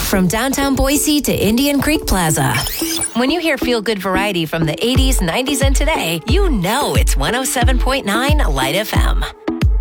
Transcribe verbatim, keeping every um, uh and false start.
From downtown Boise to Indian Creek Plaza. When you hear feel-good variety from the eighties, nineties, and today, you know it's one oh seven point nine Light F M.